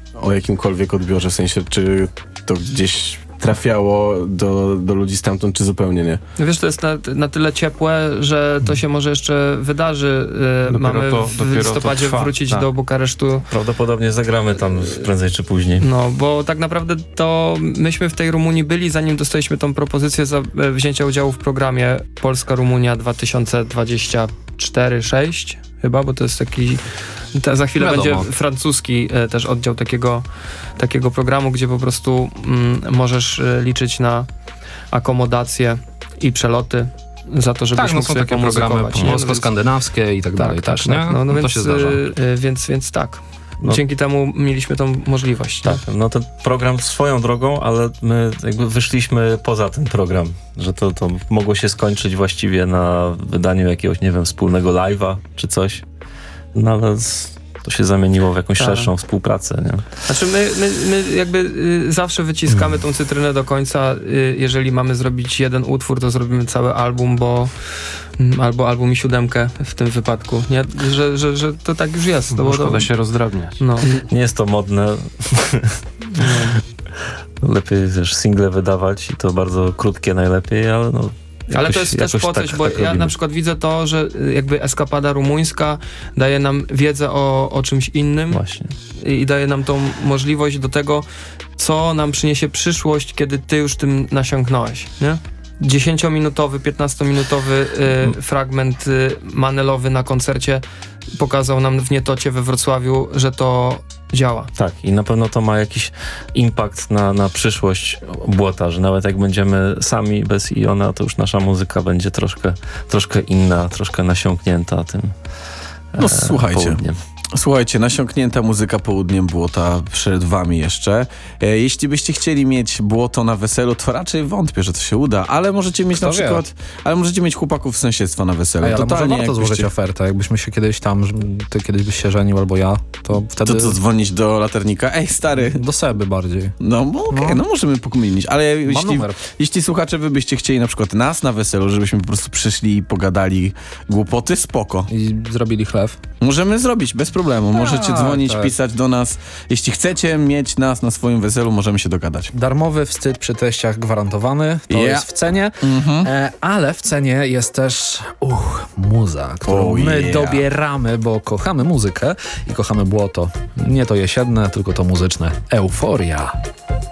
o jakimkolwiek odbiorze, w sensie, czy to gdzieś trafiało do ludzi stamtąd, czy zupełnie nie? Wiesz, to jest na tyle ciepłe, że to się może jeszcze wydarzy. Mamy w listopadzie wrócić do Bukaresztu. Prawdopodobnie zagramy tam prędzej czy później. No, bo tak naprawdę to myśmy w tej Rumunii byli, zanim dostaliśmy tą propozycję wzięcia udziału w programie Polska-Rumunia 2024-6 chyba, bo to jest taki... Za chwilę będzie francuski też oddział takiego programu, gdzie po prostu możesz liczyć na akomodację i przeloty za to, żebyś mógł sobie takie programy polsko-skandynawskie i tak dalej. Tak, nie? No to się zdarza. Więc tak. Dzięki temu mieliśmy tą możliwość. Tak, no ten program swoją drogą, ale my jakby wyszliśmy poza ten program, że to mogło się skończyć właściwie na wydaniu jakiegoś, nie wiem, wspólnego live'a czy coś. No ale to się zamieniło w jakąś szerszą współpracę, nie? Znaczy my jakby zawsze wyciskamy tą cytrynę do końca. Jeżeli mamy zrobić jeden utwór, to zrobimy cały album, albo album i 7 w tym wypadku, nie? Że to tak już jest. Bo szkoda się rozdrabniać. No. Nie jest to modne. Lepiej też single wydawać i to bardzo krótkie najlepiej, ale no... Ale to jest też po coś, bo ja na przykład widzę to, że jakby eskapada rumuńska daje nam wiedzę o czymś innym. Właśnie. I daje nam tą możliwość do tego, co nam przyniesie przyszłość, kiedy ty już tym nasiąknąłeś, nie? 10-minutowy, 15-minutowy fragment Manelowy na koncercie pokazał nam w Nietocie we Wrocławiu, że to działa. Tak, i na pewno to ma jakiś impact na przyszłość Błota, że nawet jak będziemy sami bez Iona, to już nasza muzyka będzie troszkę inna, troszkę nasiąknięta tym południem. Słuchajcie, nasiąknięta muzyka południem Błota przed wami jeszcze. Jeśli byście chcieli mieć Błoto na weselu, to raczej wątpię, że to się uda, ale możecie mieć ale możecie mieć chłopaków z sąsiedztwa na weselu. Ale może warto złożyć ofertę, jakbyśmy się kiedyś ty kiedyś byś się żenił albo ja, to wtedy... To co, dzwonić do laternika? Ej, stary! Do Seby bardziej. No okej, możemy pokminić, ale jeśli słuchacze wy byście chcieli na przykład nas na weselu, żebyśmy po prostu przyszli i pogadali głupoty, spoko. I zrobili chlew. Możemy zrobić, bez problemu. Możecie dzwonić, pisać do nas. Jeśli chcecie mieć nas na swoim weselu, możemy się dogadać. Darmowy wstyd przy treściach gwarantowany. To jest w cenie. Ale w cenie jest też muza, którą my dobieramy, bo kochamy muzykę i kochamy Błoto. Nie to jesienne, tylko to muzyczne. Euforia.